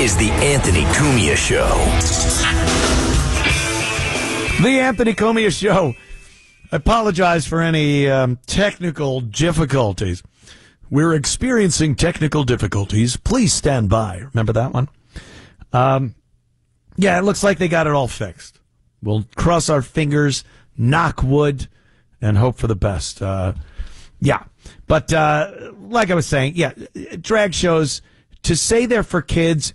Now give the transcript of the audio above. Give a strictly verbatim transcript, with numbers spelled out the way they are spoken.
is the Anthony Cumia Show. The Anthony Cumia Show. I apologize for any um, technical difficulties. We're experiencing technical difficulties. Please stand by. Remember that one? Um, yeah, it looks like they got it all fixed. We'll cross our fingers, knock wood, and hope for the best. Uh, yeah. But uh, like I was saying, yeah, drag shows, to say they're for kids